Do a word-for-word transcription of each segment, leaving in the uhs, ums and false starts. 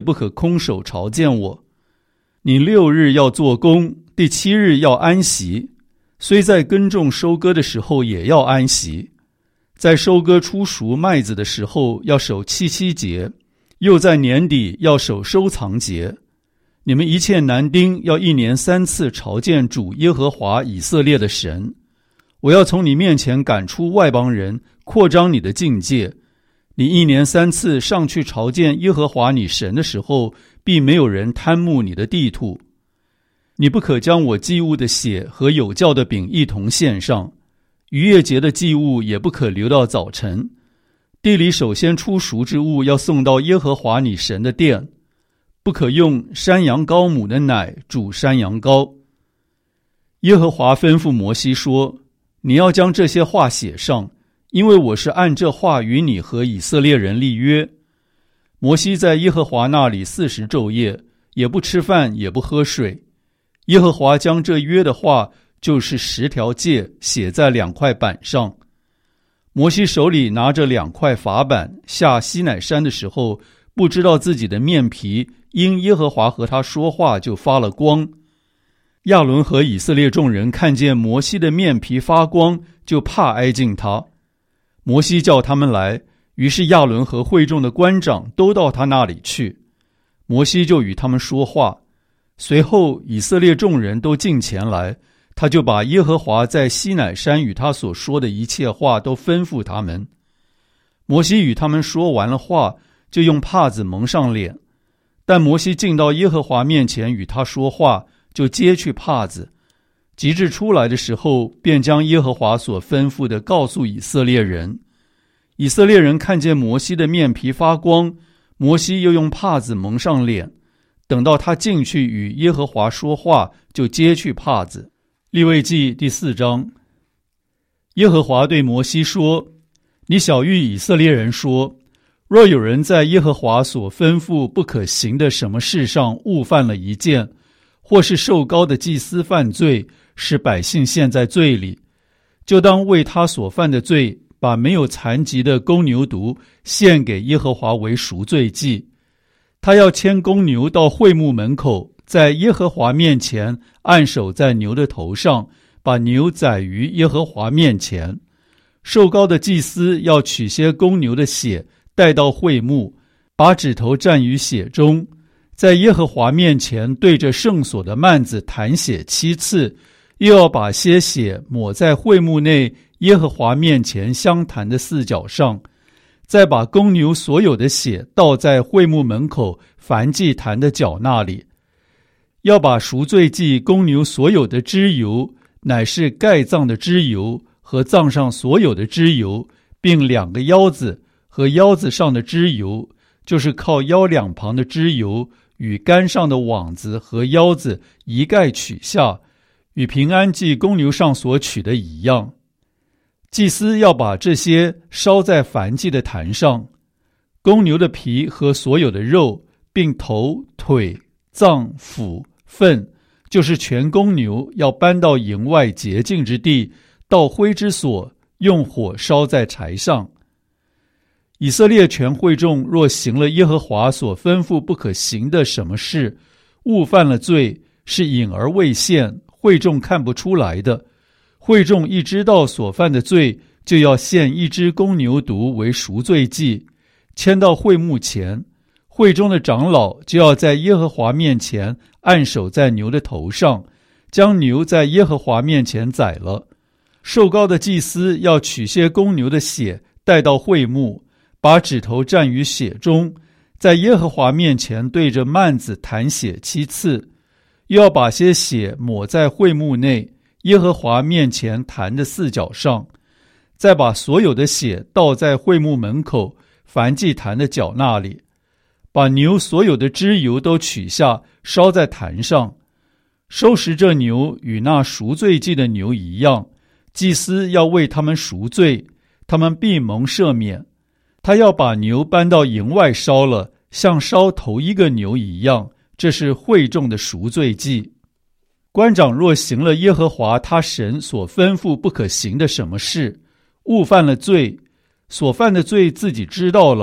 不可空手朝见我。你六日要做工，第七日要安息，虽在耕种收割的时候也要安息。在收割初熟麦子的时候要守七七节，又在年底要守收藏节。你们一切男丁要一年三次朝见主耶和华以色列的神。我要从你面前赶出外邦人，扩张你的境界。你一年三次上去朝见耶和华你神的时候，必没有人贪慕你的地土。你不可将我祭物的血和有酵的饼一同献上，逾越节的祭物也不可留到早晨。地里首先出熟之物要送到耶和华你神的殿，不可用山羊羔母的奶煮山羊羔。耶和华吩咐摩西说，你要将这些话写上，因为我是按这话与你和以色列人立约。摩西在耶和华那里四十昼夜，也不吃饭也不喝水。耶和华将这约的话，就是十条诫，写在两块板上。摩西手里拿着两块法板，下西乃山的时候，不知道自己的面皮因耶和华和他说话就发了光。亚伦和以色列众人看见摩西的面皮发光，就怕挨近他。摩西叫他们来，于是亚伦和会众的官长都到他那里去。摩西就与他们说话。随后以色列众人都近前来，他就把耶和华在西乃山与他所说的一切话都吩咐他们。摩西与他们说完了话，就用帕子蒙上脸。但摩西进到耶和华面前与他说话，就揭去帕子。及至出来的时候，便将耶和华所吩咐的告诉以色列人。以色列人看见摩西的面皮发光，摩西又用帕子蒙上脸。等到他进去与耶和华说话，就揭去帕子。利未记第四章。耶和华对摩西说，你晓谕以色列人说，若有人在耶和华所吩咐不可行的什么事上误犯了一件，或是受膏的祭司犯罪，使百姓陷在罪里，就当为他所犯的罪，把没有残疾的公牛犊献给耶和华为赎罪祭。他要牵公牛到会幕门口，在耶和华面前按手在牛的头上，把牛宰于耶和华面前。受膏的祭司要取些公牛的血带到会幕，把指头蘸于血中，在耶和华面前对着圣所的幔子弹血七次，又要把些血抹在会幕内耶和华面前相弹的四角上，再把公牛所有的血倒在会幕门口燔祭坛的角那里。要把赎罪祭公牛所有的脂油，乃是盖脏的脂油和脏上所有的脂油，并两个腰子和腰子上的脂油，就是靠腰两旁的脂油，与杆上的网子和腰子一概取下，与平安祭公牛上所取的一样。祭司要把这些烧在燔祭的坛上，公牛的皮和所有的肉，并头、腿、脏、腑、粪，就是全公牛，要搬到营外洁净之地，到灰之所，用火烧在柴上。以色列全会众若行了耶和华所吩咐不可行的什么事，误犯了罪，是隐而未现，会众看不出来的，会众一知道所犯的罪，就要献一只公牛犊为赎罪祭，牵到会幕前。会中的长老就要在耶和华面前按手在牛的头上，将牛在耶和华面前宰了。受膏的祭司要取些公牛的血带到会幕，把指头蘸于血中，在耶和华面前对着幔子弹血七次，又要把些血抹在会幕内耶和华面前坛的四角上，再把所有的血倒在会幕门口燔祭坛的角那里，把牛所有的脂油都取下，烧在坛上。收拾这牛与那赎罪祭的牛一样，祭司要为他们赎罪，他们必蒙赦免。他要把牛搬到营外烧了，像烧头一个牛一样，这是会众的赎罪祭。官长若行了耶和华他神所吩咐不可行的什么事，误犯了罪，所犯的罪自己知道了，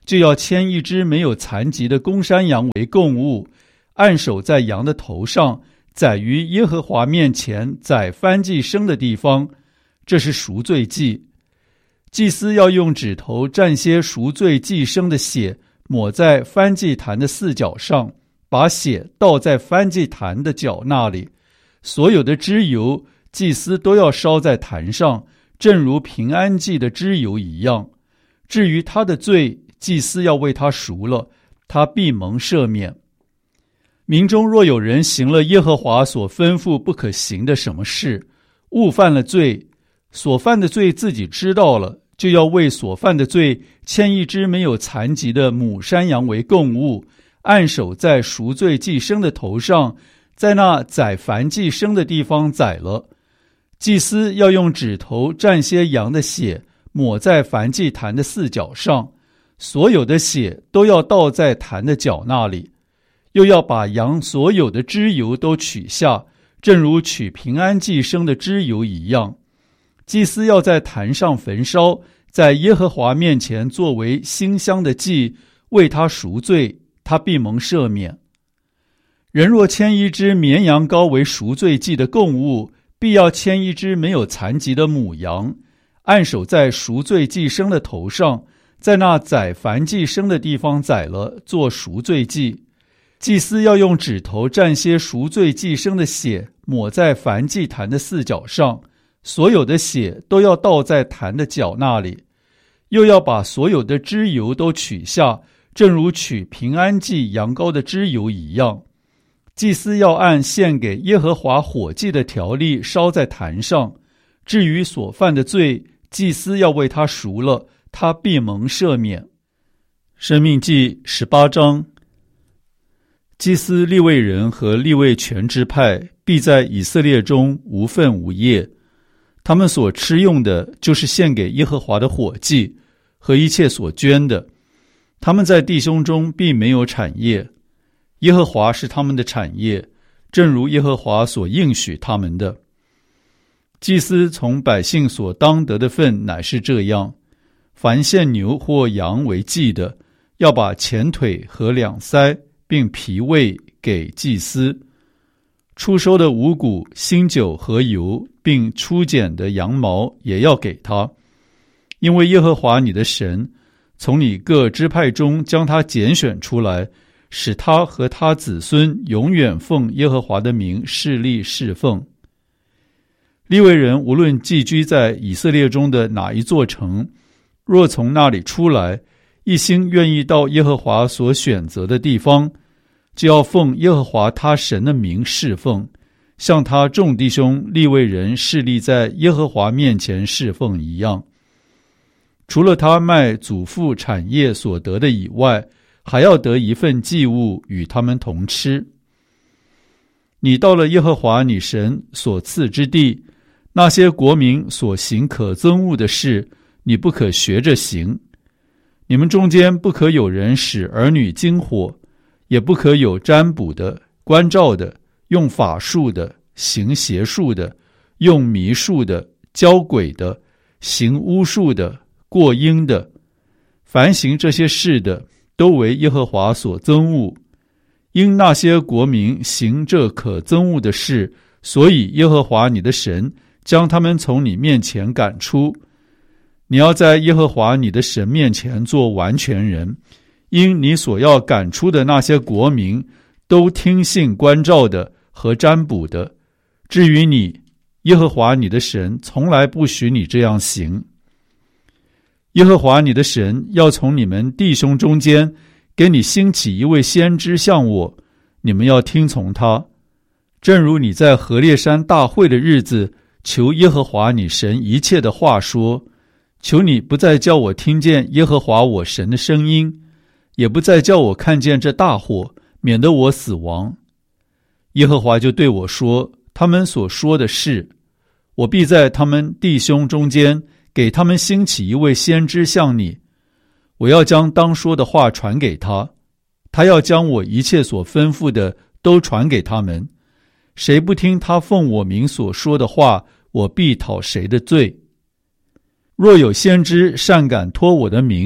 就要牵一只没有残疾的公山羊为供物，按手在羊的头上，宰于耶和华面前宰燔祭牲的地方，这是赎罪祭。祭司要用指头蘸些赎罪祭牲的血，抹在燔祭坛的四角上，把血倒在燔祭坛的角那里。所有的脂油，祭司都要烧在坛上，正如平安祭的脂油一样。至于他的罪，祭司要为他赎了，他必蒙赦免。民中若有人行了耶和华所吩咐不可行的什么事，误犯了罪，所犯的罪自己知道了，就要为所犯的罪牵一只没有残疾的母山羊为供物，按手在赎罪祭牲的头上，在那宰燔祭牲的地方宰了。祭司要用指头蘸些羊的血，抹在燔祭坛的四角上，所有的血都要倒在坛的角那里。又要把羊所有的脂油都取下，正如取平安祭牲的脂油一样。祭司要在坛上焚烧，在耶和华面前作为馨香的祭，为他赎罪，他必蒙赦免。人若牵一只绵羊羔为赎罪祭的供物，必要牵一只没有残疾的母羊，按手在赎罪祭牲的头上，在那宰燔祭牲的地方宰了，做赎罪祭。祭司要用指头蘸些赎罪祭牲的血，抹在燔祭坛的四角上，所有的血都要倒在坛的角那里。又要把所有的脂油都取下，正如取平安祭羊羔的脂油一样。祭司要按献给耶和华火祭的条例烧在坛上。至于所犯的罪，祭司要为他赎了，他必蒙赦免。申命记十八章。祭司利未人和利未全支派必在以色列中无分无业，他们所吃用的就是献给耶和华的火祭和一切所捐的。他们在弟兄中必没有产业，耶和华是他们的产业，正如耶和华所应许他们的。祭司从百姓所当得的份乃是这样：凡献牛或羊为祭的，要把前腿和两腮并脾胃给祭司。初收的五谷、新酒和油，并初剪的羊毛也要给他。因为耶和华你的神从你各支派中将他拣选出来，使他和他子孙永远奉耶和华的名侍立侍奉。利未人无论寄居在以色列中的哪一座城，若从那里出来，一心愿意到耶和华所选择的地方，就要奉耶和华他神的名侍奉，像他众弟兄利未人侍立在耶和华面前侍奉一样。除了他卖祖父产业所得的以外，还要得一份祭物与他们同吃。你到了耶和华你神所赐之地，那些国民所行可憎恶的事，你不可学着行。你们中间不可有人使儿女经火，也不可有占卜的、观照的、用法术的、行邪术的、用迷术的、教鬼的、行巫术的、过阴的。凡行这些事的，都为耶和华所憎恶。因那些国民行这可憎恶的事，所以耶和华你的神将他们从你面前赶出。你要在耶和华你的神面前做完全人，因你所要赶出的那些国民，都听信观照的和占卜的。至于你，耶和华你的神从来不许你这样行。耶和华你的神要从你们弟兄中间给你兴起一位先知像我，你们要听从他。正如你在何烈山大会的日子求耶和华你神一切的话说，求你不再叫我听见耶和华我神的声音，也不再叫我看见这大火，免得我死亡。耶和华就对我说，他们所说的是，我必在他们弟兄中间给他们兴起一位先知像你，我要将当说的话传给他，他要将我一切所吩咐的都传给他们。谁不听他奉我名所说的话，我必讨谁的罪。若有先知善敢托我的名，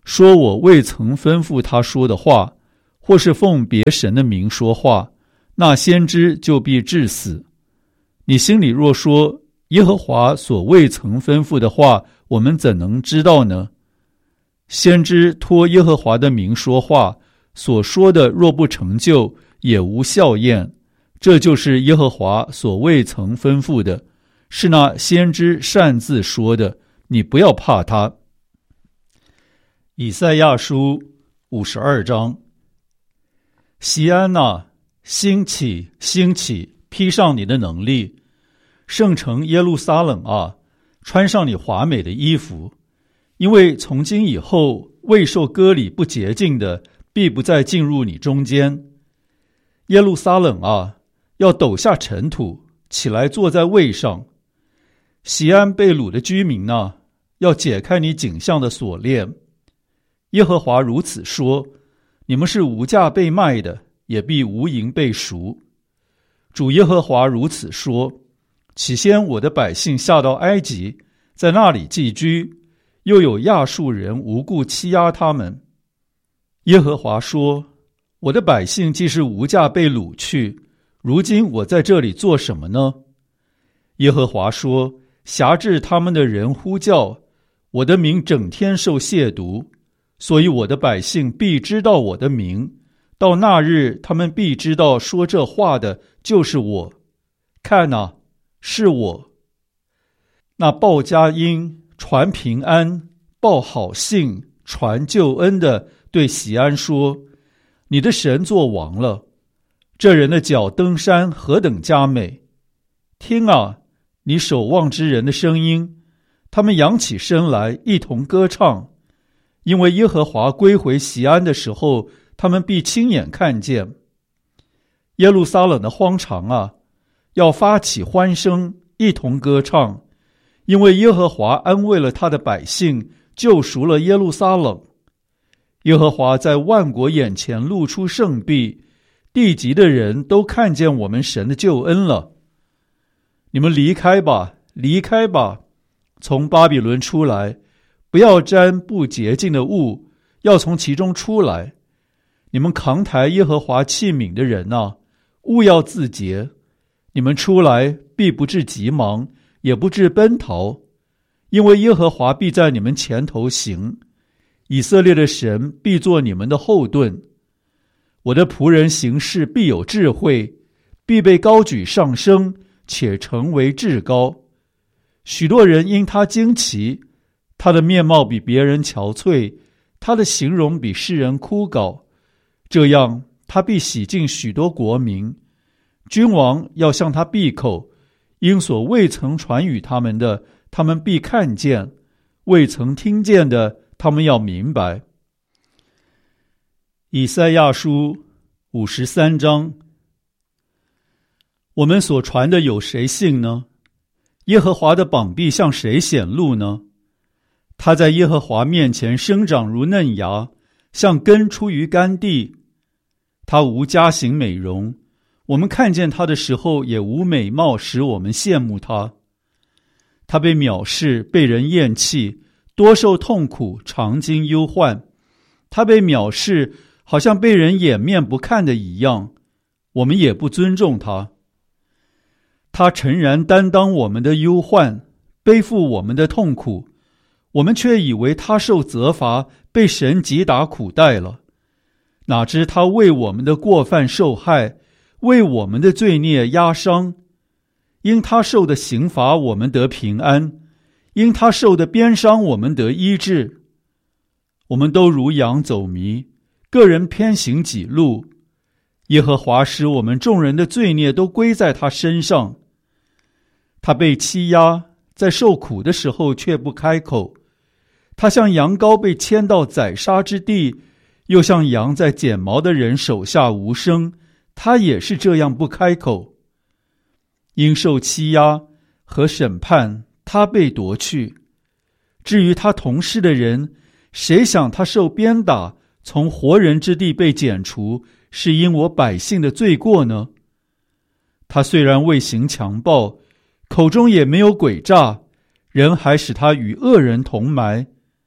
说我未曾吩咐他说的话，或是奉别神的名说话，那先知就必治死。你心里若说，耶和华所未曾吩咐的话，我们怎能知道呢？先知托耶和华的名说话，所说的若不成就，也无效验。这就是耶和华所未曾吩咐的，是那先知擅自说的，你不要怕他。以赛亚书五十二章。锡安啊，兴起，兴起，披上你的能力；圣城耶路撒冷啊，穿上你华美的衣服。因为从今以后，未受割礼不洁净的，必不再进入你中间。耶路撒冷啊，要抖下尘土，起来坐在位上。锡安被掳的居民啊，要解开你颈项的锁链。耶和华如此说，你们是无价被卖的，也必无银被赎。主耶和华如此说，起先我的百姓下到埃及，在那里寄居，又有亚述人无故欺压他们。耶和华说，我的百姓既是无价被掳去，如今我在这里做什么呢？耶和华说，辖制他们的人呼叫，我的名整天受亵渎，所以我的百姓必知道我的名，到那日他们必知道说这话的就是我。看哪，是我。那报佳音、传平安、报好信、传救恩的对锡安说，你的神作王了。这人的脚登山何等佳美！听啊，你守望之人的声音，他们扬起身来，一同歌唱。因为耶和华归回锡安的时候，他们必亲眼看见。耶路撒冷的荒场啊，要发起欢声，一同歌唱。因为耶和华安慰了他的百姓，救赎了耶路撒冷。耶和华在万国眼前露出圣臂，地极的人都看见我们神的救恩了。你们离开吧，离开吧，从巴比伦出来，不要沾不洁净的物，要从其中出来。你们扛抬耶和华器皿的人啊，务要自洁。你们出来，必不致急忙，也不致奔逃，因为耶和华必在你们前头行，以色列的神必作你们的后盾。我的仆人行事必有智慧，必被高举上升，且成为至高。许多人因他惊奇，他的面貌比别人憔悴，他的形容比世人枯槁。这样，他必洗净许多国民，君王要向他闭口，因所未曾传与他们的，他们必看见；未曾听见的，他们要明白。以赛亚书五十三章。我们所传的有谁信呢？耶和华的膀臂向谁显露呢？他在耶和华面前生长如嫩芽，像根出于干地。他无佳形美容，我们看见他的时候也无美貌使我们羡慕他。他被藐视，被人厌弃，多受痛苦，常经忧患。他被藐视，好像被人掩面不看的一样，我们也不尊重他。他诚然担当我们的忧患，背负我们的痛苦，我们却以为他受责罚，被神击打苦待了。哪知他为我们的过犯受害，为我们的罪孽压伤。因他受的刑罚，我们得平安；因他受的鞭伤，我们得医治。我们都如羊走迷，个人偏行己路。耶和华使我们众人的罪孽都归在他身上。他被欺压，在受苦的时候却不开口。他像羊羔被牵到宰杀之地，又像羊在剪毛的人手下无声，他也是这样不开口。因受欺压和审判，他被夺去。至于他同事的人，谁想他受鞭打，从活人之地被剪除，是因我百姓的罪过呢？他虽然未行强暴，口中也没有诡诈，人还使他与恶人同埋。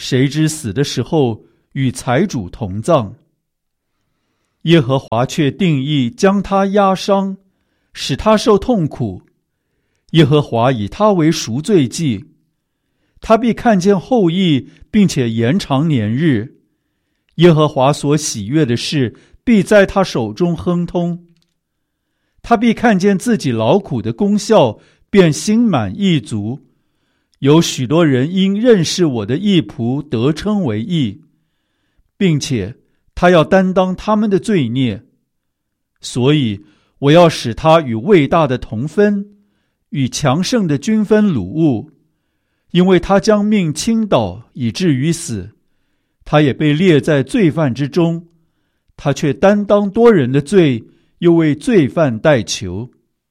谁知死的时候与财主同葬。耶和华却定义将他压伤，使他受痛苦。耶和华以他为赎罪祭，他必看见后裔，并且延长年日。耶和华所喜悦的事，必在他手中亨通。他必看见自己劳苦的功效，便心满意足。有许多人因认识我的义仆得称为义，并且他要担当他们的罪孽。所以我要使他与伟大的同分，与强盛的均分掳物，因为他将命倾倒，以至于死。他也被列在罪犯之中，他却担当多人的罪，又为罪犯代求。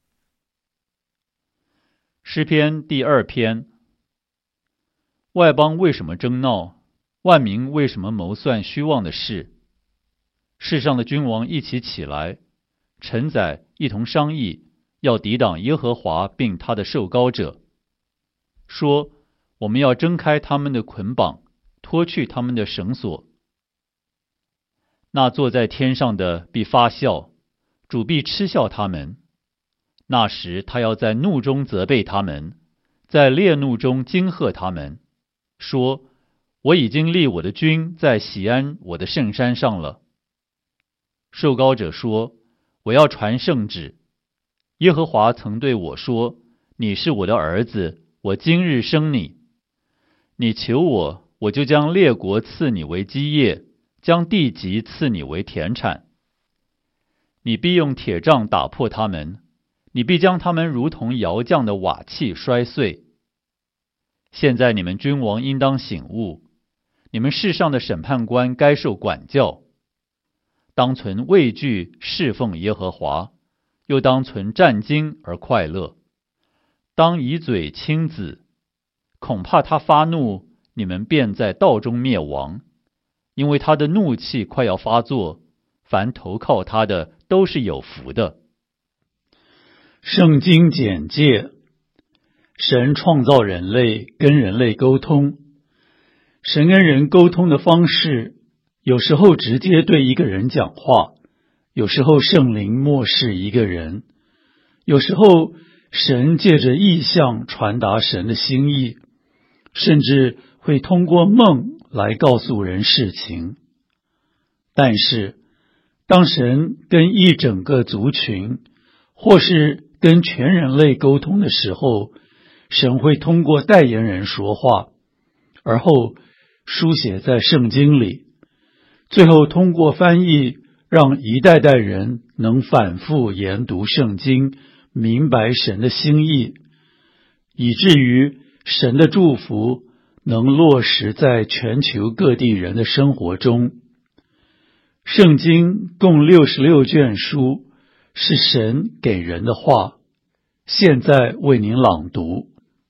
诗篇第二篇。外邦为什么争闹？万民为什么谋算虚妄的事？世上的君王一起起来，臣宰一同商议，要抵挡耶和华并他的受膏者，说：我们要挣开他们的捆绑，脱去他们的绳索。那坐在天上的必发笑，主必嗤笑他们。那时他要在怒中责备他们，在烈怒中惊吓他们，说：我已经立我的君在喜安我的圣山上了。受膏者说：我要传圣旨。耶和华曾对我说：你是我的儿子，我今日生你。你求我，我就将列国赐你为基业，将地级赐你为田产。你必用铁杖打破他们，你必将他们如同窑匠的瓦器摔碎。现在你们君王应当醒悟，你们世上的审判官该受管教。当存畏惧侍奉耶和华，又当存战兢而快乐。当以嘴亲子，恐怕他发怒，你们便在道中灭亡，因为他的怒气快要发作，凡投靠他的都是有福的。 圣经简介：神创造人类，跟人类沟通。神跟人沟通的方式，有时候直接对一个人讲话，有时候圣灵默示一个人，有时候神借着异象传达神的心意，甚至会通过梦来告诉人事情。但是当神跟一整个族群，或是跟全人类沟通的时候，神会通过代言人说话，而后书写在圣经里，最后通过翻译，让一代代人能反复研读圣经，明白神的心意，以至于神的祝福能落实在全球各地人的生活中。圣经共六十六卷书，是神给人的话。现在为您朗读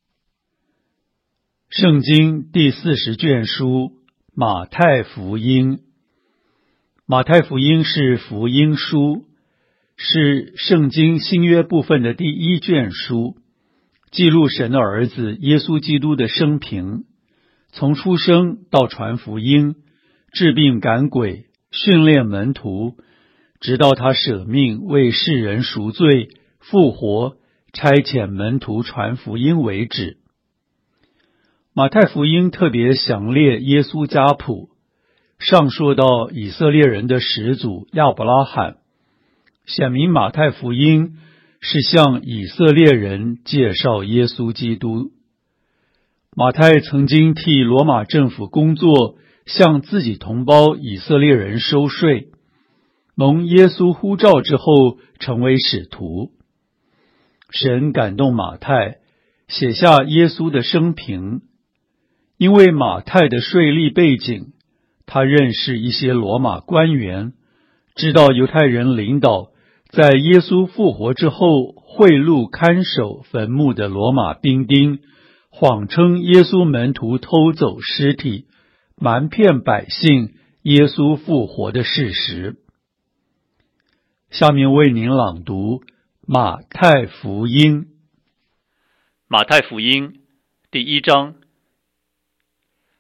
圣经第四十卷书，马太福音。马太福音是福音书，是圣经新约部分的第一卷书，记录神的儿子耶稣基督的生平，从出生到传福音，治病赶鬼，训练门徒，直到他舍命为世人赎罪，复活，差遣门徒传福音为止。马太福音特别详列耶稣家谱，上说到以色列人的始祖亚伯拉罕，显明马太福音是向以色列人介绍耶稣基督。马太曾经替罗马政府工作，向自己同胞以色列人收税，蒙耶稣呼召之后成为使徒。神感动马太，写下耶稣的生平。因为马太的税吏背景，他认识一些罗马官员，知道犹太人领导在耶稣复活之后贿赂看守坟墓的罗马兵丁，谎称耶稣门徒偷走尸体，瞒骗百姓耶稣复活的事实。下面为您朗读马太福音。 马太福音第一章。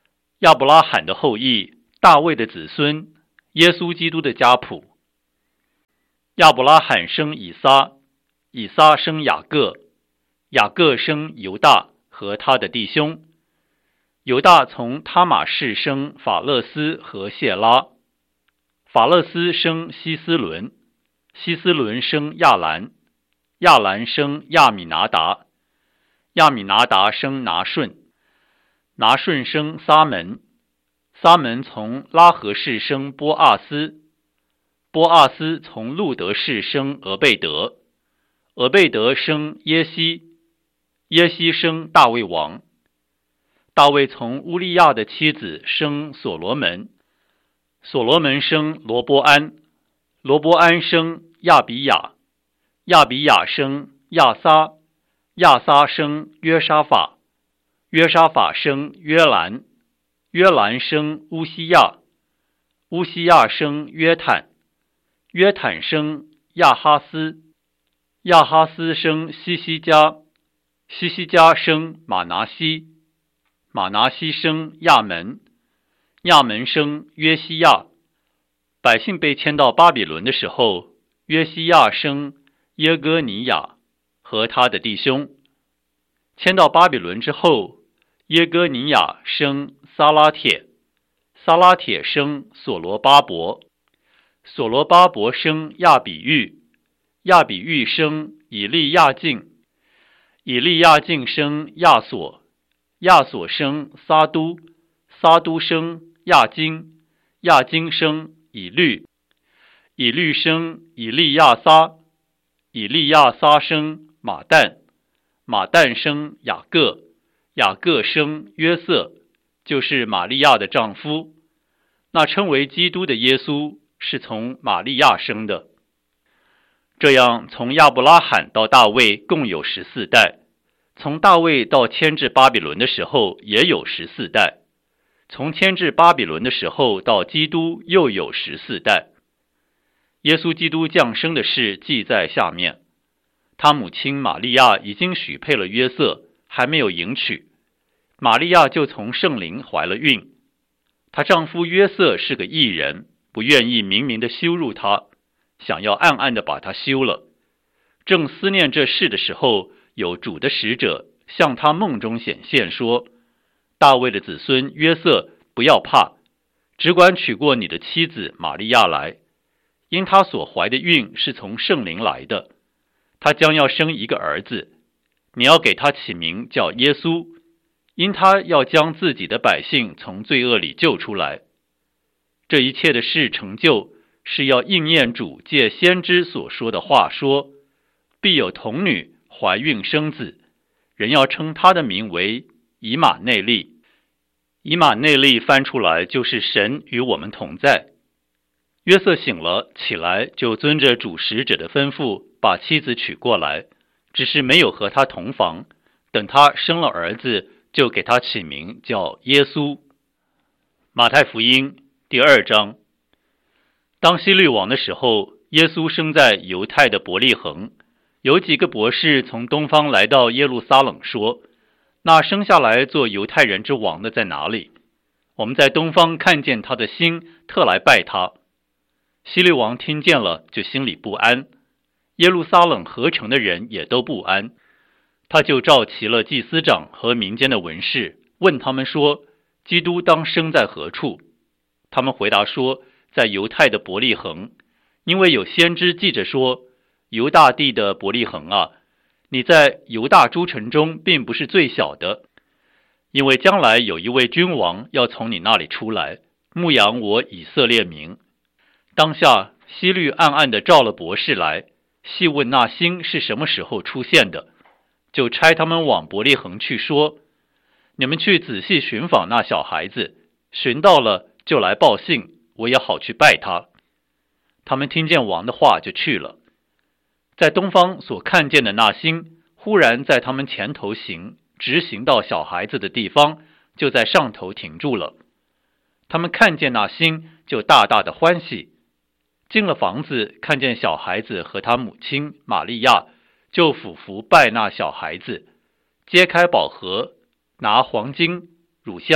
亚伯拉罕的后裔，大卫的子孙，耶稣基督的家谱。亚伯拉罕生以撒，以撒生雅各，雅各生犹大和他的弟兄。犹大从他玛氏生法勒斯和谢拉，法勒斯生希斯伦，希斯伦生亚兰，亚兰生亚米拿达，亚米拿达生拿顺，拿顺生撒门，撒门从拉合氏生波阿斯，波阿斯从路德氏生俄贝德，俄贝德生耶西，耶西生大卫王，大卫从乌利亚的妻子生所罗门，所罗门生罗波安，罗波安生亚比雅，亚比雅生亚撒，亚撒生约沙法，约沙法生约兰，约兰生乌西亚，乌西亚生约坦，约坦生亚哈斯，亚哈斯生西西家，西西家生马拿西，马拿西生亚门，亚门生约西亚。百姓被迁到巴比伦的时候，约西亚生耶哥尼亚和他的弟兄。迁到巴比伦之后，耶哥尼亚生撒拉铁，撒拉铁生所罗巴伯，所罗巴伯生亚比喻，亚比喻生以利亚敬，以利亚敬生亚索，亚索生撒都，撒都生亚金，亚金生以律，以律生以利亚撒，以利亚撒生马旦，马旦生雅各，雅各生约瑟，就是玛利亚的丈夫。那称为基督的耶稣是从玛利亚生的。这样从亚伯拉罕到大卫共有十四代，从大卫到迁至巴比伦的时候也有十四代，从迁至巴比伦的时候到基督又有十四代。耶稣基督降生的事记在下面。他母亲玛利亚已经许配了约瑟，还没有迎娶，玛利亚就从圣灵怀了孕。她丈夫约瑟是个义人，不愿意明明的羞辱她，想要暗暗的把她休了。正思念这事的时候，有主的使者向他梦中显现说，大卫的子孙约瑟，不要怕，只管娶过你的妻子玛利亚来，因她所怀的孕是从圣灵来的，她将要生一个儿子，你要给他起名叫耶稣，因他要将自己的百姓从罪恶里救出来。这一切的事成就，是要应验主借先知所说的话，说必有童女怀孕生子，人要称他的名为以马内利。以马内利翻出来就是神与我们同在。约瑟醒了起来，就遵着主使者的吩咐把妻子娶过来，只是没有和他同房，等他生了儿子，就给他起名叫耶稣。马太福音第二章。当希律王的时候，耶稣生在犹太的伯利恒。有几个博士从东方来到耶路撒冷，说，那生下来做犹太人之王的在哪里？我们在东方看见他的星，特来拜他。希律王听见了，就心里不安，耶路撒冷合城的人也都不安。他就召集了祭司长和民间的文士，问他们说，基督当生在何处？他们回答说，在犹太的伯利恒，因为有先知记着说，犹大地的伯利恒啊，你在犹大诸城中并不是最小的，因为将来有一位君王要从你那里出来，牧养我以色列民。当下希律暗暗地召了博士来，细问那星是什么时候出现的，就差他们往伯利恒去，说，你们去仔细寻访那小孩子，寻到了就来报信，我也好去拜他。他们听见王的话就去了。在东方所看见的那星，忽然在他们前头行，直行到小孩子的地方，就在上头停住了。他们看见那星，就大大的欢喜。进了房子，看见小孩子和他母亲玛利亚，就俯伏拜那小孩子，揭开宝盒，拿黄金、乳香、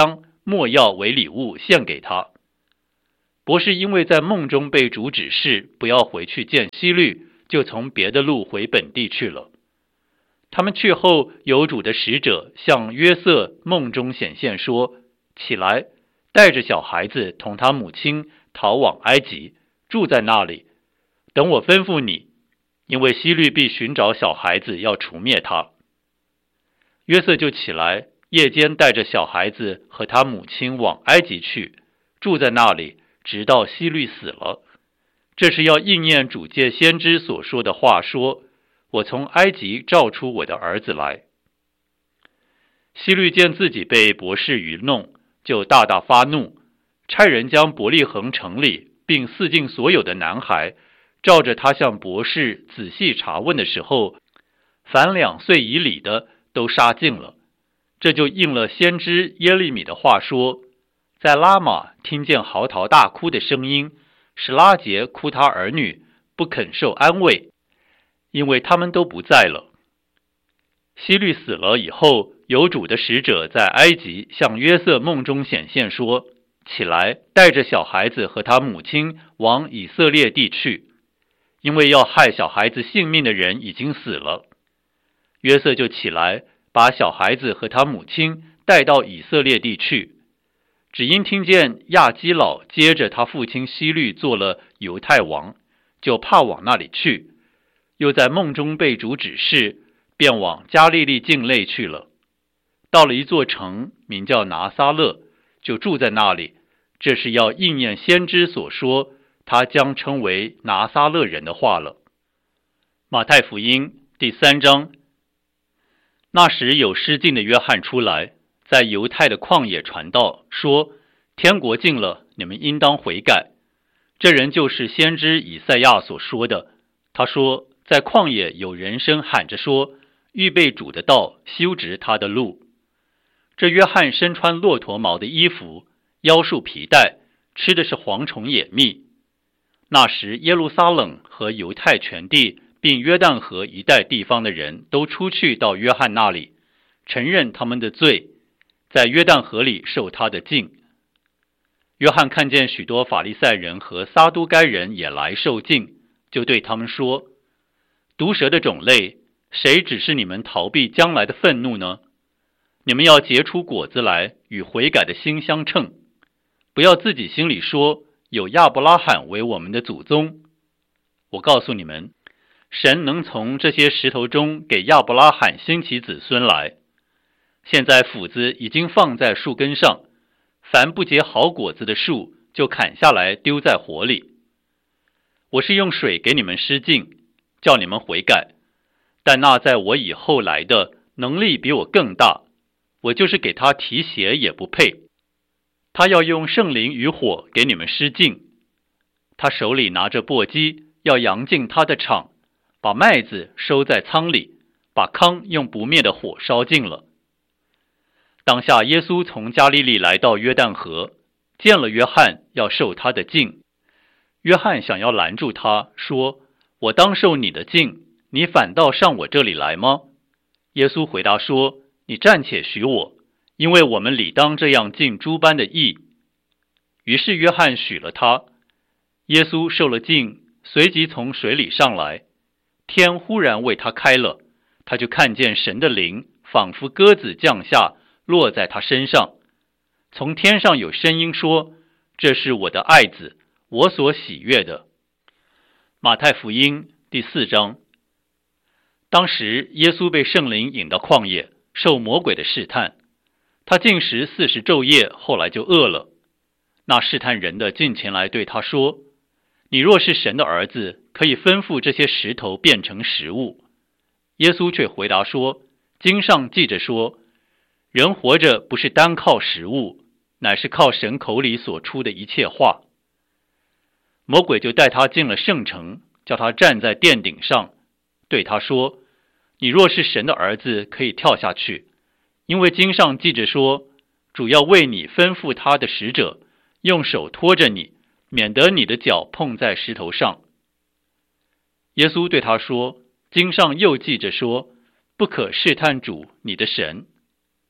没药为礼物献给他。博士因为在梦中被主指示不要回去见希律，就从别的路回本地去了。他们去后，有主的使者向约瑟梦中显现说，起来，带着小孩子同他母亲逃往埃及，住在那里，等我吩咐你，因为希律必寻找小孩子要除灭他。约瑟就起来，夜间带着小孩子和他母亲往埃及去，住在那里，直到希律死了。这是要应验主借先知所说的话，说，我从埃及召出我的儿子来。希律见自己被博士愚弄，就大大发怒，差人将伯利恒城里并四境所有的男孩，照着他向博士仔细查问的时候，凡两岁以里的都杀尽了。这就应了先知耶利米的话说，在拉玛听见嚎啕大哭的声音，使拉结哭他儿女，不肯受安慰，因为他们都不在了。希律死了以后，有主的使者在埃及向约瑟梦中显现说，起来，带着小孩子和他母亲往以色列地去，因为要害小孩子性命的人已经死了。约瑟就起来，把小孩子和他母亲带到以色列地去，只因听见亚基老接着他父亲希律做了犹太王，就怕往那里去，又在梦中被主指示，便往加利利境内去了。到了一座城，名叫拿撒勒，就住在那里。这是要应验先知所说，他将称为拿撒勒人的话了。马太福音第三章。那时有失禁的约翰出来，在犹太的旷野传道，说，天国近了，你们应当悔改。这人就是先知以赛亚所说的。他说，在旷野有人声喊着说，预备主的道，修直他的路。这约翰身穿骆驼毛的衣服，腰束皮带，吃的是蝗虫野蜜。那时耶路撒冷和犹太全地并约旦河一带地方的人都出去到约翰那里，承认他们的罪，在约旦河里受他的浸。约翰看见许多法利赛人和撒都该人也来受浸，就对他们说，毒蛇的种类，谁指示你们逃避将来的愤怒呢？你们要结出果子来，与悔改的心相称，不要自己心里说，有亚伯拉罕为我们的祖宗。我告诉你们，神能从这些石头中给亚伯拉罕兴起子孙来。现在斧子已经放在树根上，凡不结好果子的树，就砍下来丢在火里。我是用水给你们施浸，叫你们悔改，但那在我以后来的，能力比我更大，我就是给他提鞋也不配。他要用圣灵与火给你们施浸，他手里拿着簸箕，要扬进他的场，把麦子收在仓里，把糠用不灭的火烧尽了。当下耶稣从加利利来到约旦河，见了约翰，要受他的浸。约翰想要拦住他，说，我当受你的浸，你反倒上我这里来吗？耶稣回答说，你暂且许我，因为我们理当这样尽诸般的义。于是约翰许了他。耶稣受了浸，随即从水里上来，天忽然为他开了，他就看见神的灵仿佛鸽子降下，落在他身上。从天上有声音说，这是我的爱子，我所喜悦的。马太福音第四章。当时耶稣被圣灵引到旷野，受魔鬼的试探。他禁食四十昼夜，后来就饿了。那试探人的近前来对他说，你若是神的儿子，可以吩咐这些石头变成食物。耶稣却回答说，经上记着说，人活着不是单靠食物，乃是靠神口里所出的一切话。魔鬼就带他进了圣城，叫他站在殿顶上，对他说，你若是神的儿子，可以跳下去，因为经上记着说，主要为你吩咐他的使者，用手托着你，免得你的脚碰在石头上。耶稣对他说，经上又记着说，不可试探主你的神。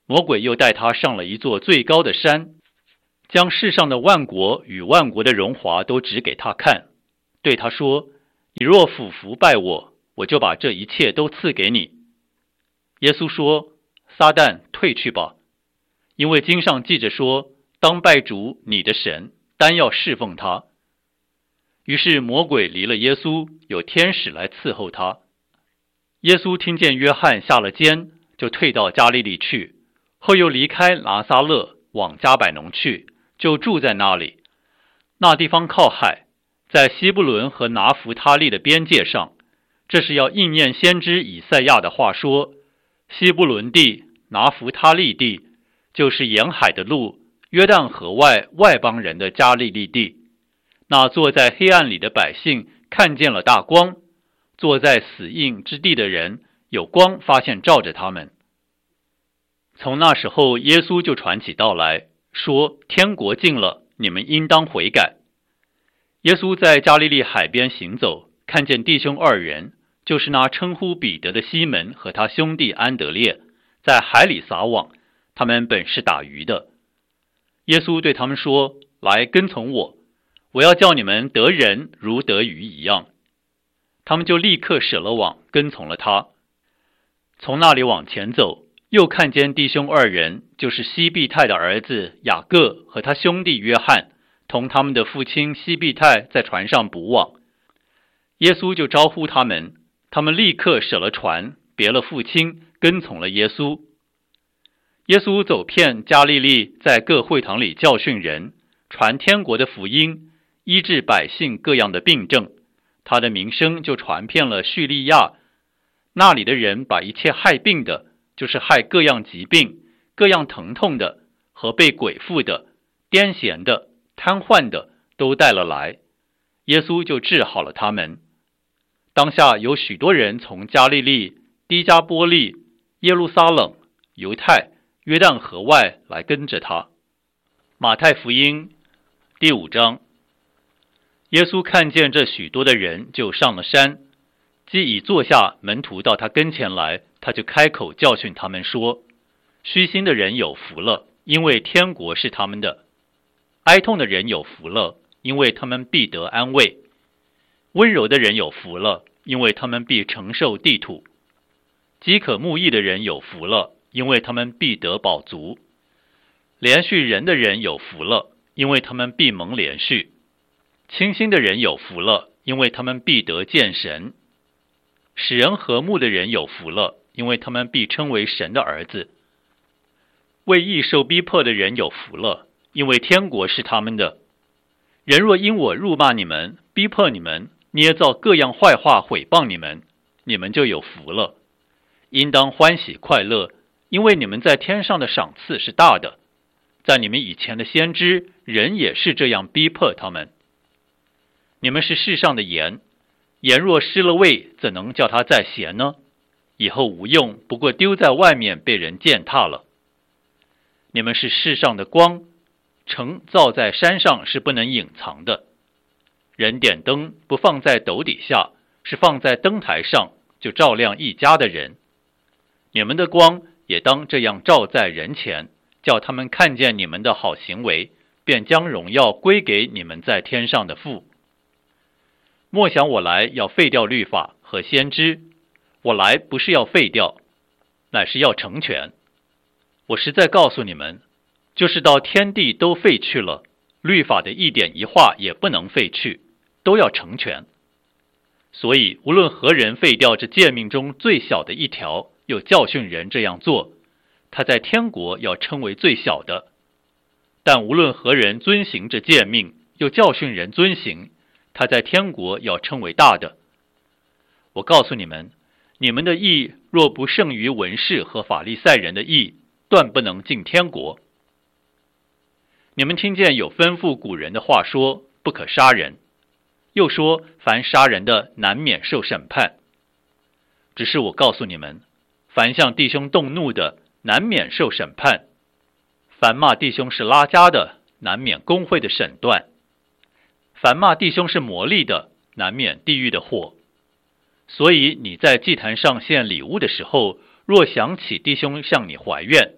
魔鬼又带他上了一座最高的山，将世上的万国与万国的荣华都指给他看，对他说：你若俯伏拜我，我就把这一切都赐给你。耶稣说：撒旦，退去吧，因为经上记着说，当拜主你的神，单要侍奉他。于是魔鬼离了耶稣，有天使来伺候他。耶稣听见约翰下了监，就退到加利利去，后又离开拿撒勒，往迦百农去，就住在那里。那地方靠海，在西布伦和拿弗他利的边界上，这是要应验先知以赛亚的话说：西布伦地、拿弗他利地，就是沿海的路，约旦河外外邦人的加利利地。那坐在黑暗里的百姓看见了大光，坐在死荫之地的人有光发现照着他们。从那时候，耶稣就传起道来，说：天国近了，你们应当悔改。耶稣在加利利海边行走，看见弟兄二人，就是那称呼彼得的西门和他兄弟安德烈，在海里撒网，他们本是打鱼的。耶稣对他们说：来跟从我，我要叫你们得人如得鱼一样。他们就立刻舍了网，跟从了他。从那里往前走，又看见弟兄二人，就是西庇太的儿子雅各和他兄弟约翰，同他们的父亲西庇太在船上捕网。耶稣就招呼他们，他们立刻舍了船，别了父亲，跟从了耶稣。耶稣走遍加利利，在各会堂里教训人，传天国的福音，医治百姓各样的病症。他的名声就传遍了叙利亚，那里的人把一切害病的，就是害各样疾病、各样疼痛的，和被鬼附的、癫痫的、瘫痪的，都带了来。耶稣就治好了他们。当下有许多人从加利利、低加波利、耶路撒冷、犹太、约旦河外来跟着他。马太福音第五章。耶稣看见这许多的人，就上了山，既已坐下，门徒到他跟前来，他就开口教训他们说：虚心的人有福了，因为天国是他们的；哀痛的人有福了，因为他们必得安慰；温柔的人有福了，因为他们必承受地土；饥渴慕义的人有福了，因为他们必得饱足；连续人的人有福了，因为他们必蒙连续；清心的人有福了，因为他们必得见神；使人和睦的人有福了，因为他们必称为神的儿子；为义受逼迫的人有福了，因为天国是他们的。人若因我辱骂你们，逼迫你们，捏造各样坏话毁谤你们，你们就有福了。应当欢喜快乐，因为你们在天上的赏赐是大的。在你们以前的先知，人也是这样逼迫他们。你们是世上的盐，盐若失了味，怎能叫它再咸呢？以后无用，不过丢在外面，被人践踏了。你们是世上的光，城造在山上是不能隐藏的。人点灯不放在斗底下，是放在灯台上，就照亮一家的人。你们的光也当这样照在人前，叫他们看见你们的好行为，便将荣耀归给你们在天上的父。莫想我来要废掉律法和先知，我来不是要废掉，乃是要成全。我实在告诉你们，就是到天地都废去了，律法的一点一画也不能废去，都要成全。所以无论何人废掉这诫命中最小的一条，又教训人这样做，他在天国要称为最小的；但无论何人遵行这诫命，又教训人遵行，他在天国要称为大的。我告诉你们，你们的义若不胜于文士和法利赛人的义，断不能进天国。你们听见有吩咐古人的话说，不可杀人，又说凡杀人的难免受审判。只是我告诉你们，凡向弟兄动怒的，难免受审判；凡骂弟兄是拉加的，难免公会的审断；凡骂弟兄是魔力的，难免地狱的火。所以你在祭坛上献礼物的时候，若想起弟兄向你怀怨，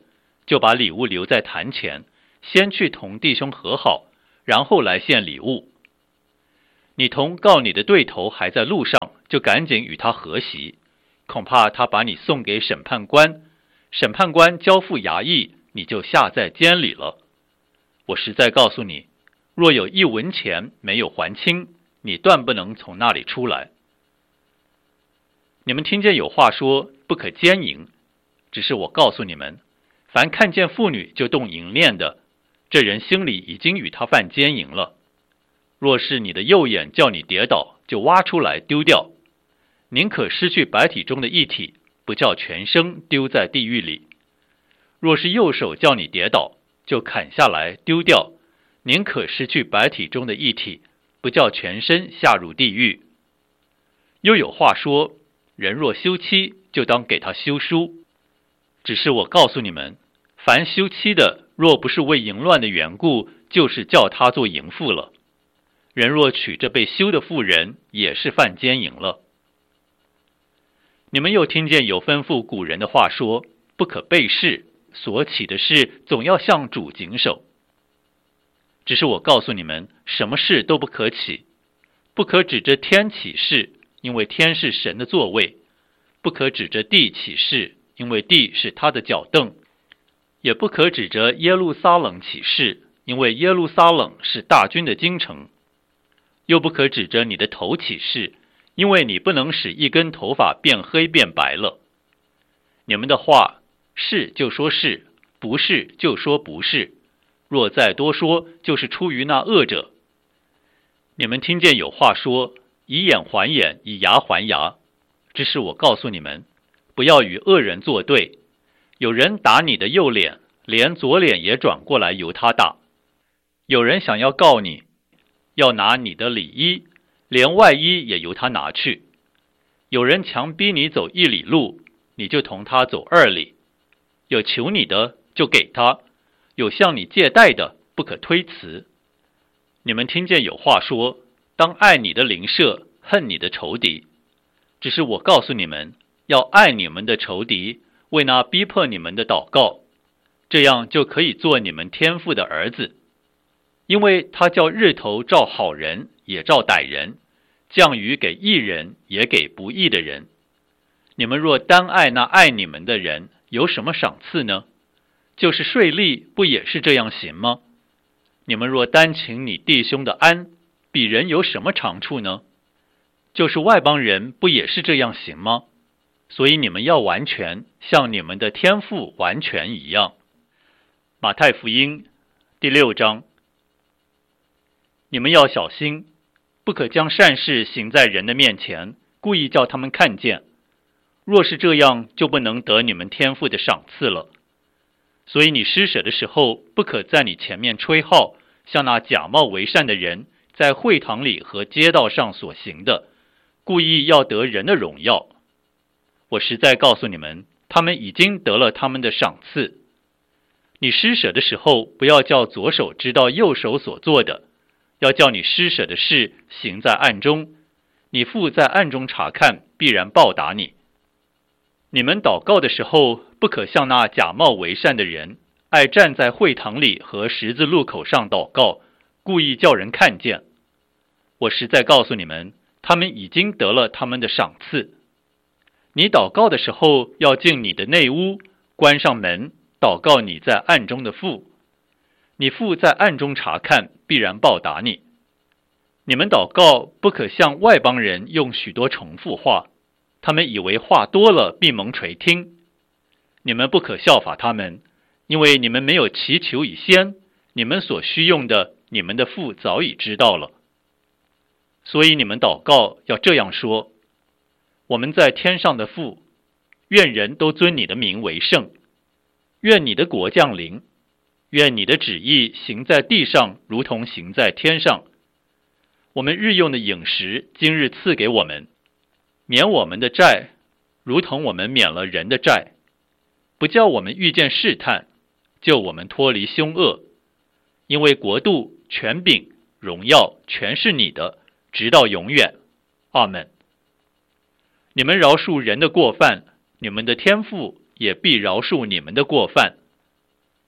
就把礼物留在坛前，先去同弟兄和好，然后来献礼物。你同告你的对头还在路上，就赶紧与他和席，恐怕他把你送给审判官，审判官交付衙役，你就下在监里了。我实在告诉你，若有一文钱没有还清，你断不能从那里出来。你们听见有话说，不可奸淫，只是我告诉你们，凡看见妇女就动淫念的，这人心里已经与他犯奸淫了。若是你的右眼叫你跌倒，就挖出来丢掉，宁可失去百体中的一体，不叫全身丢在地狱里。若是右手叫你跌倒，就砍下来丢掉，宁可失去百体中的一体，不叫全身下入地狱。又有话说，人若休妻，就当给他休书。只是我告诉你们，凡休妻的，若不是为淫乱的缘故，就是叫他做淫妇了。人若娶这被休的妇人，也是犯奸淫了。你们又听见有吩咐古人的话说，不可背誓，所起的事总要向主谨守。只是我告诉你们，什么事都不可起，不可指着天起誓，因为天是神的座位；不可指着地起誓，因为地是他的脚凳；也不可指着耶路撒冷起誓，因为耶路撒冷是大军的京城；又不可指着你的头起誓，因为你不能使一根头发变黑变白了。你们的话，是就说是，不是就说不是，若再多说，就是出于那恶者。你们听见有话说，以眼还眼，以牙还牙。只是我告诉你们，不要与恶人作对。有人打你的右脸，连左脸也转过来由他打；有人想要告你，要拿你的里衣，连外衣也由他拿去；有人强逼你走一里路，你就同他走二里；有求你的，就给他；有向你借贷的，不可推辞。你们听见有话说，当爱你的邻舍，恨你的仇敌。只是我告诉你们，要爱你们的仇敌，为那逼迫你们的祷告，这样就可以做你们天父的儿子。因为他叫日头照好人，也照歹人，降雨给义人，也给不义的人。你们若单爱那爱你们的人，有什么赏赐呢？就是税吏，不也是这样行吗？你们若单请你弟兄的安，比人有什么长处呢？就是外邦人，不也是这样行吗？所以你们要完全，像你们的天父完全一样。马太福音第六章。你们要小心，不可将善事行在人的面前，故意叫他们看见。若是这样，就不能得你们天父的赏赐了。所以你施舍的时候，不可在你前面吹号，像那假冒为善的人在会堂里和街道上所行的，故意要得人的荣耀。我实在告诉你们，他们已经得了他们的赏赐。你施舍的时候，不要叫左手知道右手所做的，要叫你施舍的事行在暗中，你父在暗中查看，必然报答你。你们祷告的时候，不可像那假冒为善的人，爱站在会堂里和十字路口上祷告，故意叫人看见。我实在告诉你们，他们已经得了他们的赏赐。你祷告的时候，要进你的内屋，关上门，祷告你在暗中的父。你父在暗中查看，必然报答你。你们祷告，不可像外邦人用许多重复话，他们以为话多了必蒙垂听。你们不可效法他们，因为你们没有祈求以先，你们所需用的，你们的父早已知道了。所以你们祷告要这样说：我们在天上的父，愿人都尊你的名为圣，愿你的国降临，愿你的旨意行在地上，如同行在天上。我们日用的饮食，今日赐给我们，免我们的债，如同我们免了人的债，不叫我们遇见试探，救我们脱离凶恶。因为国度、权柄、荣耀，全是你的，直到永远。阿们。你们饶恕人的过犯，你们的天父也必饶恕你们的过犯。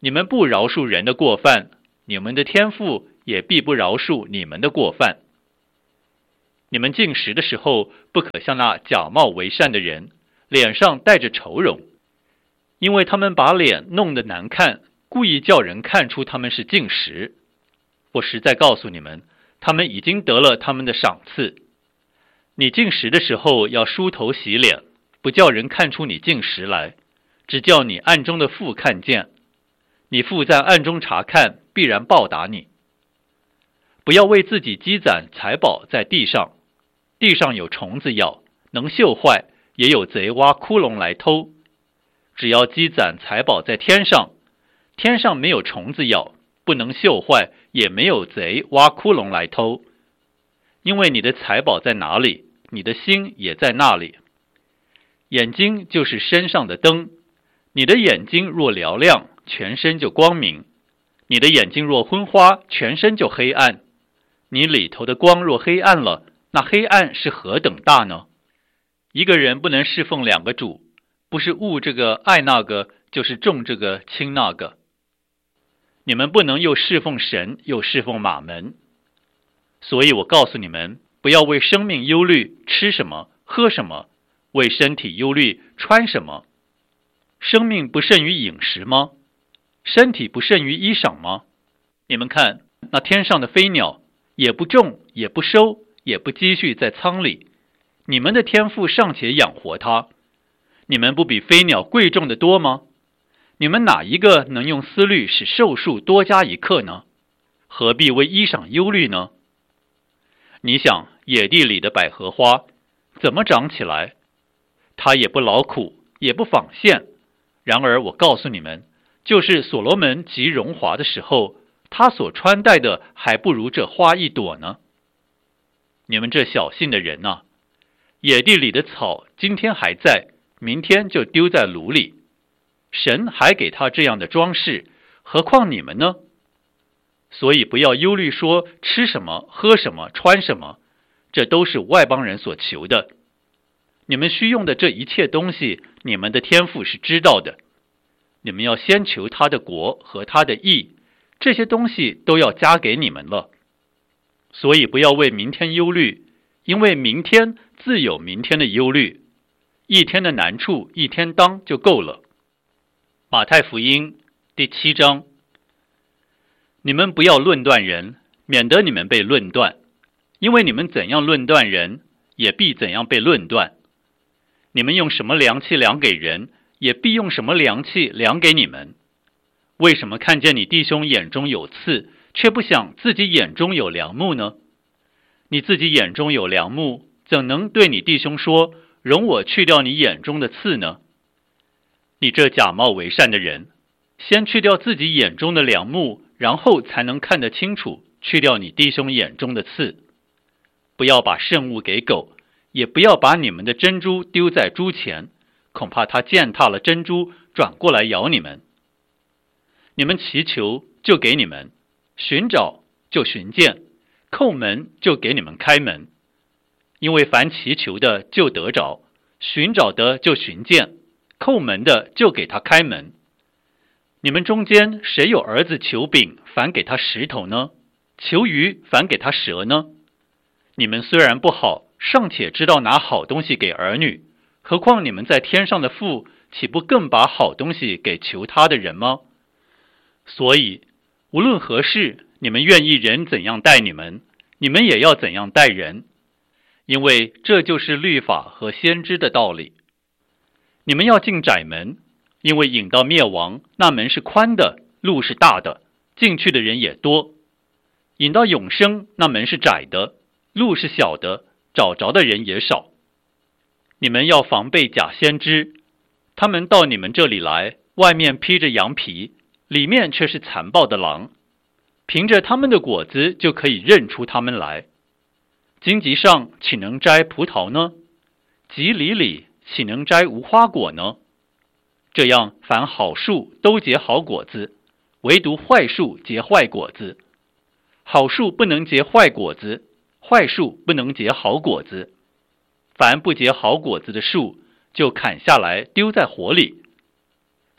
你们不饶恕人的过犯，你们的天父也必不饶恕你们的过犯。你们进食的时候，不可像那假冒为善的人，脸上带着愁容，因为他们把脸弄得难看，故意叫人看出他们是进食。我实在告诉你们，他们已经得了他们的赏赐。你进食的时候要梳头洗脸，不叫人看出你进食来，只叫你暗中的父看见。你父在暗中查看，必然报答你。不要为自己积攒财宝在地上，地上有虫子咬，能锈坏，也有贼挖窟窿来偷。只要积攒财宝在天上，天上没有虫子咬，不能锈坏，也没有贼挖窟窿来偷。因为你的财宝在哪里，你的心也在那里。眼睛就是身上的灯，你的眼睛若嘹亮，全身就光明；你的眼睛若昏花，全身就黑暗。你里头的光若黑暗了，那黑暗是何等大呢？一个人不能侍奉两个主，不是恶这个爱那个，就是重这个轻那个。你们不能又侍奉神，又侍奉马门。所以我告诉你们，不要为生命忧虑，吃什么，喝什么；为身体忧虑，穿什么。生命不胜于饮食吗？身体不胜于衣裳吗？你们看，那天上的飞鸟，也不种，也不收，也不积蓄在仓里，你们的天父尚且养活它，你们不比飞鸟贵重的多吗？你们哪一个能用思虑使寿数多加一刻呢？何必为衣裳忧虑呢？你想野地里的百合花怎么长起来？它也不劳苦，也不纺线。然而我告诉你们，就是所罗门极荣华的时候，他所穿戴的还不如这花一朵呢。你们这小信的人啊，野地里的草今天还在，明天就丢在炉里。神还给他这样的装饰，何况你们呢？所以不要忧虑说吃什么，喝什么，穿什么，这都是外邦人所求的。你们需用的这一切东西，你们的天父是知道的。你们要先求他的国和他的义，这些东西都要加给你们了。所以不要为明天忧虑，因为明天自有明天的忧虑，一天的难处一天当就够了。马太福音第七章。你们不要论断人，免得你们被论断，因为你们怎样论断人，也必怎样被论断。你们用什么量器量给人，也必用什么量器量给你们。为什么看见你弟兄眼中有刺，却不想自己眼中有梁木呢？你自己眼中有梁木，怎能对你弟兄说，容我去掉你眼中的刺呢？你这假冒为善的人，先去掉自己眼中的梁木，然后才能看得清楚，去掉你弟兄眼中的刺。不要把圣物给狗，也不要把你们的珍珠丢在猪前，恐怕它践踏了珍珠，转过来咬你们。你们祈求，就给你们；寻找，就寻见；叩门，就给你们开门。因为凡祈求的，就得着；寻找的，就寻见；叩门的，就给他开门。你们中间谁有儿子求饼，反给他石头呢？求鱼，反给他蛇呢？你们虽然不好，尚且知道拿好东西给儿女，何况你们在天上的父，岂不更把好东西给求他的人吗？所以无论何事，你们愿意人怎样待你们，你们也要怎样待人，因为这就是律法和先知的道理。你们要进窄门，因为引到灭亡，那门是宽的，路是大的，进去的人也多；引到永生，那门是窄的，路是小的，找着的人也少。你们要防备假先知，他们到你们这里来，外面披着羊皮，里面却是残暴的狼。凭着他们的果子就可以认出他们来。荆棘上岂能摘葡萄呢？棘藜里岂能摘无花果呢？这样，凡好树都结好果子，唯独坏树结坏果子。好树不能结坏果子，坏树不能结好果子。凡不结好果子的树，就砍下来丢在火里。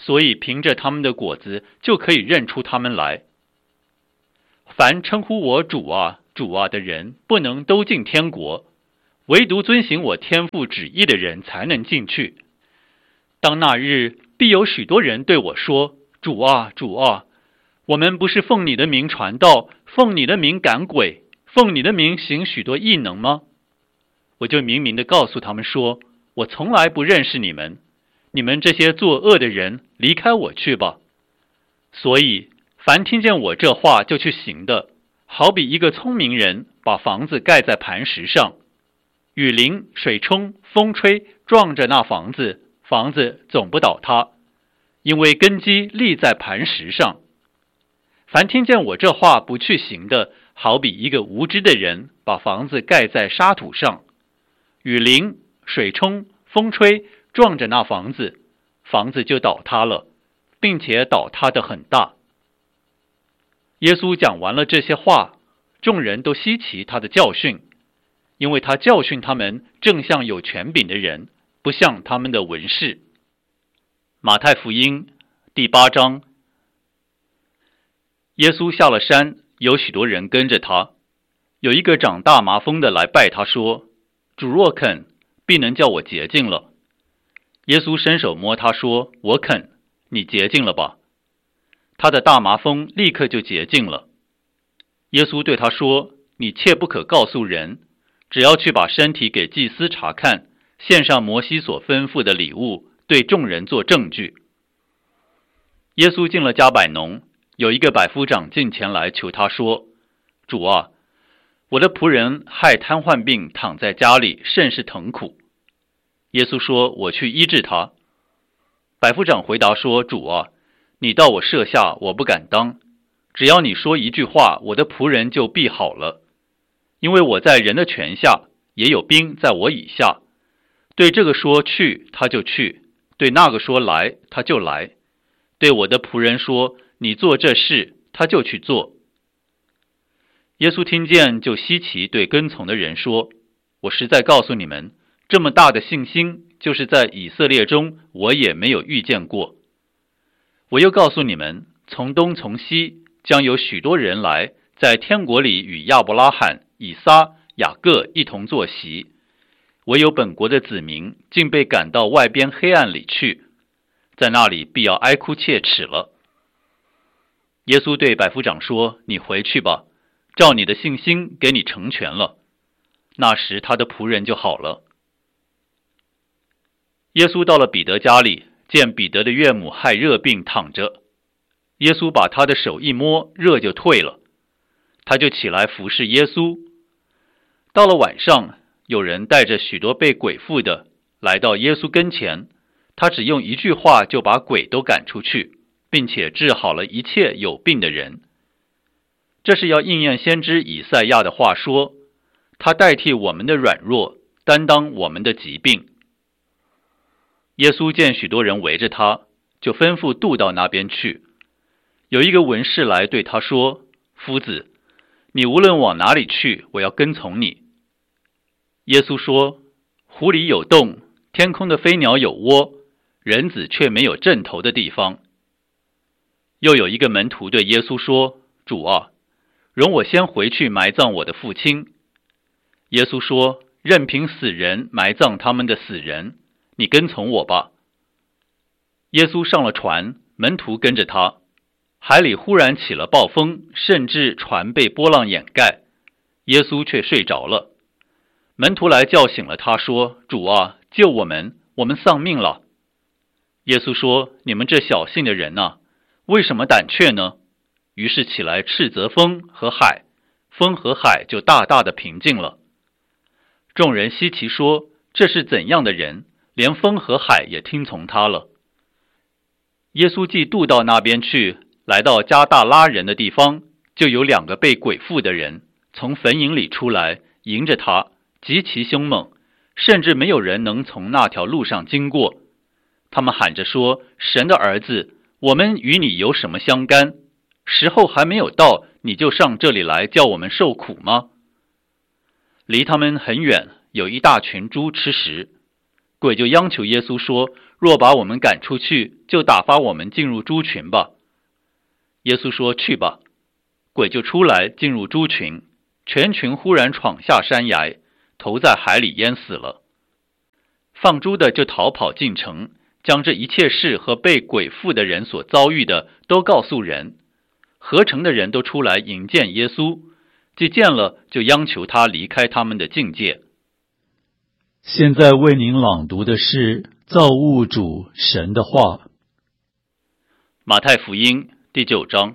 所以凭着他们的果子就可以认出他们来。凡称呼我主啊主啊的人，不能都进天国，唯独遵行我天父旨意的人才能进去。当那日，必有许多人对我说：主啊主啊，我们不是奉你的名传道，奉你的名赶鬼，奉你的名行许多异能吗？我就明明地告诉他们说，我从来不认识你们，你们这些作恶的人，离开我去吧。所以凡听见我这话就去行的，好比一个聪明人把房子盖在磐石上，雨淋水冲风吹，撞着那房子，房子总不倒塌，因为根基立在磐石上。凡听见我这话不去行的，好比一个无知的人把房子盖在沙土上，雨淋水冲风吹，撞着那房子，房子就倒塌了，并且倒塌得很大。耶稣讲完了这些话，众人都稀奇他的教训，因为他教训他们正像有权柄的人，不像他们的文士。马太福音第八章。耶稣下了山，有许多人跟着他。有一个长大麻风的来拜他说：主若肯，必能叫我洁净了。耶稣伸手摸他说：我肯，你洁净了吧。他的大麻风立刻就洁净了。耶稣对他说：你切不可告诉人，只要去把身体给祭司查看，献上摩西所吩咐的礼物，对众人做证据。耶稣进了迦百农，有一个百夫长进前来求他说：主啊，我的仆人害瘫痪病躺在家里，甚是疼苦。耶稣说：我去医治他。百夫长回答说：主啊，你到我舍下，我不敢当，只要你说一句话，我的仆人就必好了。因为我在人的权下，也有兵在我以下，对这个说去，他就去；对那个说来，他就来；对我的仆人说你做这事，他就去做。耶稣听见就稀奇，对跟从的人说：我实在告诉你们，这么大的信心，就是在以色列中我也没有遇见过。我又告诉你们，从东从西将有许多人来，在天国里与亚伯拉罕、以撒、雅各一同坐席，唯有本国的子民竟被赶到外边黑暗里去，在那里必要哀哭切齿了。耶稣对百夫长说：你回去吧，照你的信心给你成全了。那时他的仆人就好了。耶稣到了彼得家里，见彼得的岳母害热病躺着，耶稣把他的手一摸，热就退了，他就起来服侍耶稣。到了晚上，有人带着许多被鬼附的来到耶稣跟前，他只用一句话就把鬼都赶出去，并且治好了一切有病的人。这是要应验先知以赛亚的话说：他代替我们的软弱，担当我们的疾病。耶稣见许多人围着他，就吩咐渡到那边去。有一个文士来对他说：夫子，你无论往哪里去，我要跟从你。耶稣说：湖里有洞，天空的飞鸟有窝，人子却没有枕头的地方。又有一个门徒对耶稣说：主啊，容我先回去埋葬我的父亲。耶稣说：任凭死人埋葬他们的死人，你跟从我吧。耶稣上了船，门徒跟着他。海里忽然起了暴风，甚至船被波浪掩盖，耶稣却睡着了。门徒来叫醒了他，说：主啊，救我们，我们丧命了。耶稣说：你们这小信的人啊，为什么胆怯呢？于是起来斥责风和海，风和海就大大的平静了。众人稀奇说：这是怎样的人，连风和海也听从他了。耶稣既渡到那边去，来到加大拉人的地方，就有两个被鬼附的人从坟茔里出来，迎着他，极其凶猛，甚至没有人能从那条路上经过。他们喊着说：神的儿子，我们与你有什么相干？时候还没有到，你就上这里来叫我们受苦吗？离他们很远，有一大群猪吃食。 鬼就央求耶稣说，若把我们赶出去，就打发我们进入猪群吧。耶稣说，去吧。鬼就出来进入猪群，全群忽然闯下山崖，投在海里淹死了。放猪的就逃跑进城，将这一切事和被鬼附的人所遭遇的都告诉人。合城的人都出来迎见耶稣，既见了，就央求他离开他们的境界。 现在为您朗读的是造物主神的话。 马太福音第九章。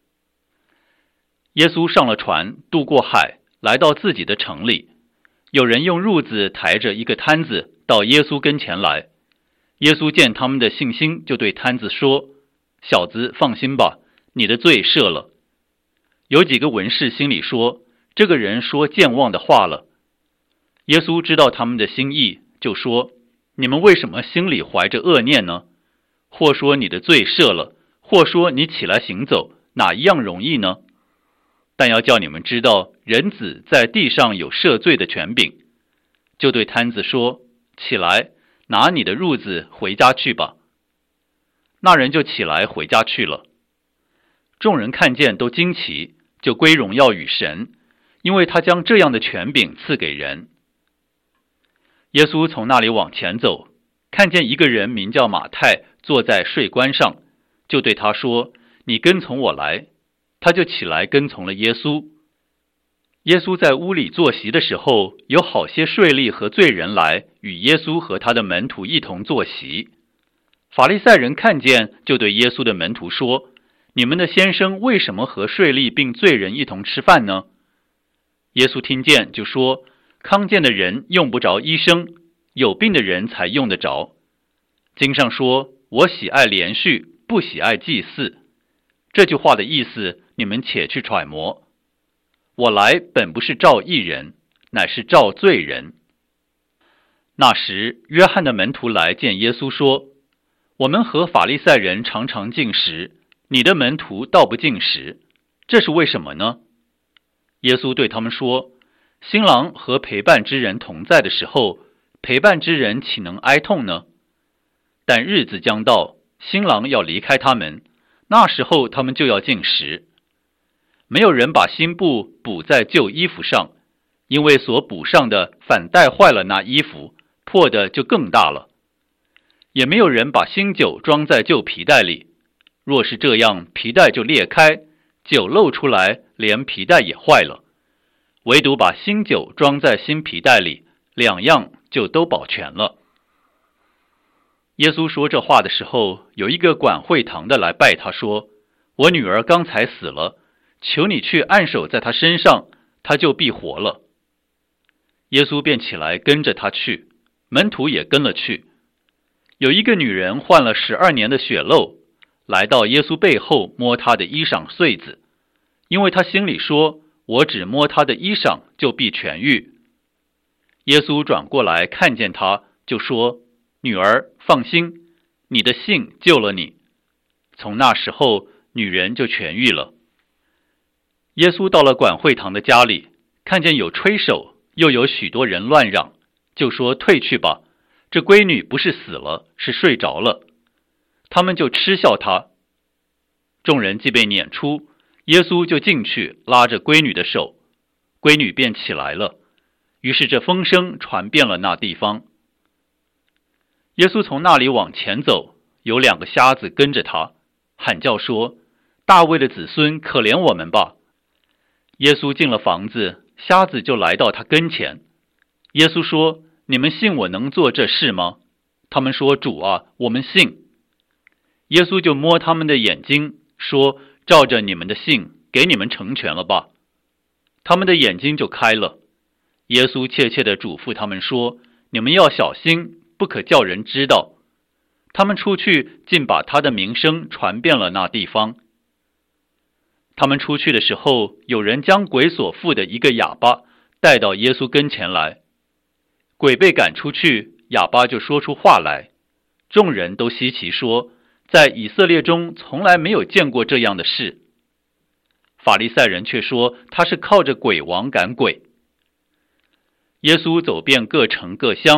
耶稣上了船，渡过海，来到自己的城里。有人用褥子抬着一个摊子到耶稣跟前来。耶稣见他们的信心，就对摊子说，小子，放心吧，你的罪赦了。有几个文士心里说，这个人说健忘的话了。耶稣知道他们的心意，就说，你们为什么心里怀着恶念呢？或说你的罪赦了，或说你起来行走，哪一样容易呢？但要叫你们知道，人子在地上有赦罪的权柄。就对摊子说，起来，拿你的褥子回家去吧。那人就起来回家去了。众人看见都惊奇，就归荣耀与神，因为他将这样的权柄赐给人。耶稣从那里往前走，看见一个人名叫马太，坐在税关上，就对他说，你跟从我来。他就起来跟从了耶稣。耶稣在屋里坐席的时候，有好些税吏和罪人来与耶稣和他的门徒一同坐席。法利赛人看见，就对耶稣的门徒说，你们的先生为什么和税吏并罪人一同吃饭呢？耶稣听见就说，康健的人用不着医生，有病的人才用得着。经上说，我喜爱连续，不喜爱祭祀。这句话的意思，你们且去揣摩。我来本不是召义人，乃是召罪人。那时，约翰的门徒来见耶稣说，我们和法利赛人常常进食，你的门徒倒不进食，这是为什么呢？耶稣对他们说，新郎和陪伴之人同在的时候，陪伴之人岂能哀痛呢？但日子将到，新郎要离开他们，那时候他们就要进食。没有人把新布补在旧衣服上，因为所补上的反带坏了那衣服，破的就更大了。也没有人把新酒装在旧皮袋里，若是这样，皮袋就裂开，酒漏出来，连皮袋也坏了。唯独把新酒装在新皮袋里，两样就都保全了。耶稣说这话的时候，有一个管会堂的来拜他说，我女儿刚才死了，求你去按手在她身上，她就必活了。耶稣便起来跟着他去，门徒也跟了去。有一个女人患了十二年的血漏，来到耶稣背后摸他的衣裳穗子，因为他心里说，我只摸他的衣裳就必痊愈。耶稣转过来看见他，就说，女儿，放心，你的信救了你。从那时候，女人就痊愈了。耶稣到了管会堂的家里，看见有吹手，又有许多人乱嚷，就说，退去吧，这闺女不是死了，是睡着了。他们就嗤笑他。众人既被撵出，耶稣就进去拉着闺女的手，闺女便起来了。于是这风声传遍了那地方。耶稣从那里往前走，有两个瞎子跟着他，喊叫说，大卫的子孙，可怜我们吧。耶稣进了房子，瞎子就来到他跟前。耶稣说，你们信我能做这事吗？他们说，主啊，我们信。耶稣就摸他们的眼睛，说，照着你们的信，给你们成全了吧。他们的眼睛就开了。耶稣切切地嘱咐他们说，你们要小心，不可叫人知道。他们出去，竟把他的名声传遍了那地方。他们出去的时候，有人将鬼所附的一个哑巴带到耶稣跟前来。鬼被赶出去，哑巴就说出话来。众人都稀奇说，在以色列中从来没有见过这样的事。法利赛人却说，他是靠着鬼王赶鬼。耶稣走遍各城各乡，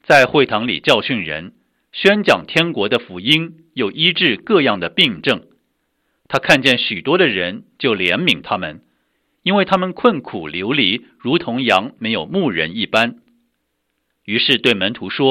在会堂里教训人，宣讲天国的福音，又医治各样的病症。他看见许多的人，就怜悯他们，因为他们困苦流离，如同羊没有牧人一般。于是对门徒说：